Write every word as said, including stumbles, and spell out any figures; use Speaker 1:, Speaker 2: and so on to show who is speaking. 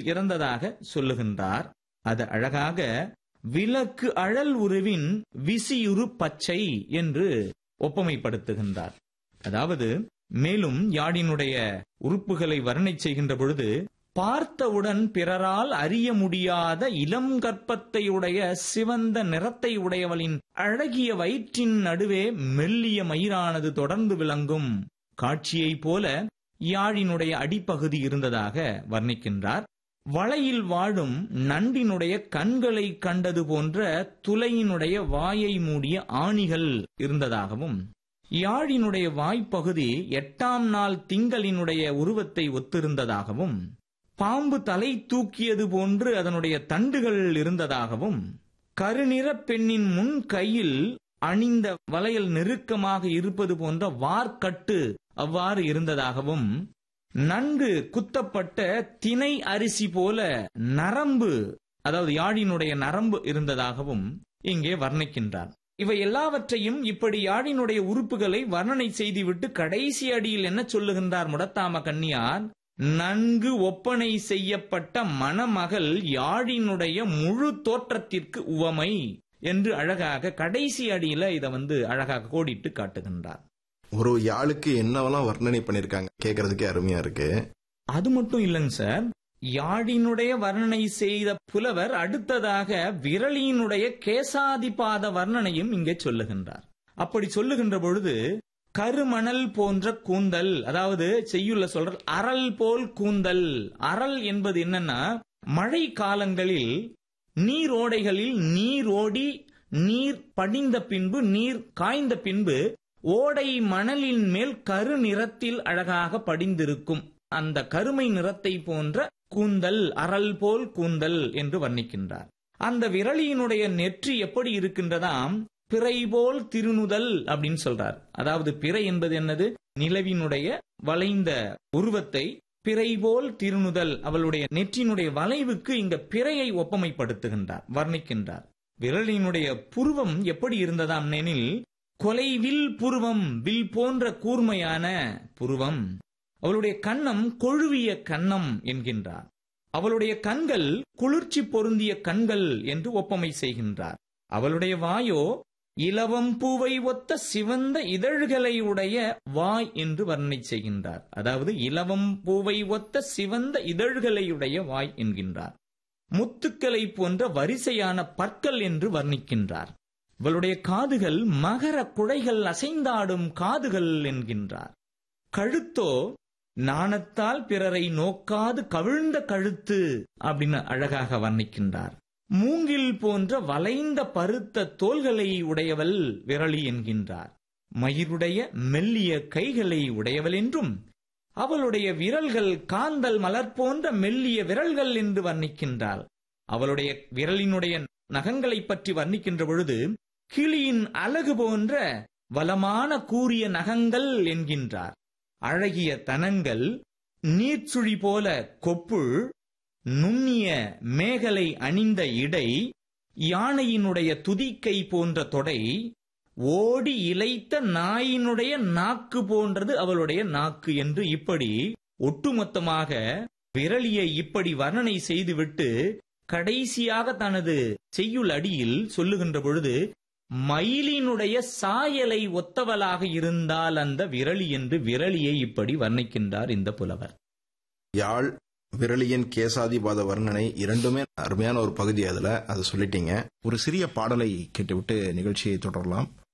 Speaker 1: இறந்ததாக சொல்லுகின்றார். அது அழகாக விளக்கு அழல் உருவின் விசியுறு பச்சை என்று ஒப்பமைப்படுத்துகின்றார். அதாவது மேலும் யாழினுடைய உறுப்புகளை வர்ணனை செய்கின்ற பொழுது, பார்த்தவுடன் பிறரால் அறிய முடியாத இளம் கற்பத்தையுடைய சிவந்த நிறத்தை உடையவளின் அழகிய வயிற்றின் நடுவே மெல்லிய மயிரானது தொடர்ந்து விளங்கும் காட்சியைப் போல யாழினுடைய அடிப்பகுதி இருந்ததாக வர்ணிக்கின்றார். வளையில் வாழும் நண்டினுடைய கண்களை கண்டது போன்ற துளையினுடைய வாயை மூடிய ஆணிகள் இருந்ததாகவும், யாழினுடைய வாய்ப்பகுதி எட்டாம் நாள் திங்களினுடைய உருவத்தை ஒத்திருந்ததாகவும், பாம்பு தலை தூக்கியது போன்று அதனுடைய தண்டுகள் இருந்ததாகவும், கருநிற பெண்ணின் முன் கையில் அணிந்த வளையல் நெருக்கமாக இருப்பது போன்ற வார்க்கட்டு அவ்வாறு இருந்ததாகவும், நன்கு குத்தப்பட்ட தினை அரிசி போல நரம்பு, அதாவது யாழினுடைய நரம்பு இருந்ததாகவும் இங்கே வர்ணிக்கின்றார். இவை எல்லாவற்றையும் இப்படி யாழினுடைய உறுப்புகளை வர்ணனை செய்துவிட்டு கடைசி அடியில் என்ன சொல்லுகின்றார் முடத்தாம கன்னியார்? நன்கு ஒப்பனை செய்யப்பட்ட மணமகள் யாழினுடைய முழு தோற்றத்திற்கு உவமை என்று அழகாக கடைசி அடியில இதை வந்து அழகாக கோடிட்டு காட்டுகின்றார்.
Speaker 2: ஒரு யாழுக்கு என்னவெல்லாம் வர்ணனை பண்ணிருக்காங்க, கேட்கறதுக்கே அருமையா இருக்கு.
Speaker 1: அது மட்டும் இல்லைங்க சார், யாழினுடைய வர்ணனை செய்த புலவர் அடுத்ததாக விரலியினுடைய கேசாதிபாத வர்ணனையும் இங்கே சொல்லுகின்றார். அப்படி சொல்லுகின்ற பொழுது கருமணல் போன்ற கூந்தல், அதாவது செய்யுள்ள சொல்ற அரல் போல் கூந்தல். அரல் என்பது என்னன்னா, மழை காலங்களில் நீரோடைகளில் நீர் ஓடி நீர் படிந்த பின்பு நீர் காய்ந்த பின்பு ஓடை மணலின் மேல் கரு நிறத்தில் அழகாக படிந்திருக்கும் அந்த கருமை நிறத்தை போன்ற கூந்தல், அரல் போல் கூந்தல் என்று வர்ணிக்கின்றார். அந்த விரலியினுடைய நெற்றி எப்படி இருக்கின்றதாம்? பிறை போல் திருநுதல் அப்படின்னு சொல்றார். அதாவது பிறை என்பது என்னது? நிலவினுடைய வளைந்த உருவத்தை பிறை போல் திருநுதல், அவளுடைய நெற்றினுடைய வளைவுக்கு இங்க பிறையை ஒப்பமைப்படுத்துகின்றார், வர்ணிக்கின்றார். விரலினுடைய புருவம் எப்படி இருந்ததாம் எனில், கொலைவில் புருவம், வில் போன்ற கூர்மையான புருவம். அவளுடைய கன்னம் கொழுவிய கன்னம் என்கின்றார். அவளுடைய கண்கள் குளிர்ச்சி பொருந்திய கண்கள் என்று ஒப்பமை செய்கின்றார். அவளுடைய வாயோ இலவம் பூவை ஒத்த சிவந்த இதழ்களை உடைய வாய் என்று வர்ணனை செய்கின்றார். அதாவது இலவம் பூவை ஒத்த சிவந்த இதழ்களையுடைய வாய் என்கின்றார். முத்துக்களை போன்ற வரிசையான பற்கள் என்று வர்ணிக்கின்றார். இவளுடைய காதுகள் மகர குழைகள் அசைந்தாடும் காதுகள் என்கின்றார். கழுத்தோ நாணத்தால் பிறரை நோக்காது கவிழ்ந்த கழுத்து அப்படின்னு அழகாக வர்ணிக்கின்றார். மூங்கில் போன்ற வளைந்த பருத்த தோள்களை உடையவள் விரலி என்கின்றார். மயிருடைய மெல்லிய கைகளை உடையவள் என்றும், அவளுடைய விரல்கள் காந்தல் மலர் போன்ற மெல்லிய விரல்கள் என்று வர்ணிக்கின்றாள். அவளுடைய விரலினுடைய நகங்களை பற்றி வர்ணிக்கின்ற பொழுது கிளியின் அழகு போன்ற வளமான கூரிய நகங்கள் என்கின்றார். அழகிய தனங்கள், நீர்ச்சுழி போல கொப்புள், நுண்ணிய மேகலை அணிந்த இடை, யானையினுடைய துதிக்கை போன்ற தொடை, ஓடி இளைத்த நாயினுடைய நாக்கு போன்றது அவளுடைய நாக்கு என்று இப்படி ஒட்டுமொத்தமாக விரலியை இப்படி வர்ணனை செய்துவிட்டு கடைசியாக தனது செய்யுள் அடியில் சொல்லுகின்ற பொழுது, மயிலினுடைய சாயலை ஒத்தவளாக இருந்தால் அந்த விரலி என்று விரலியை இப்படி வர்ணிக்கின்றார் இந்த புலவர்.
Speaker 2: யாழ், விரலியின் கேசாதிபாத வர்ணனை இரண்டுமே அருமையான ஒரு பகுதி. அதுல அது சொல்லிட்டீங்க. ஒரு சிறிய பாடலை கேட்டுவிட்டு நிகழ்ச்சியை தொடரலாம்.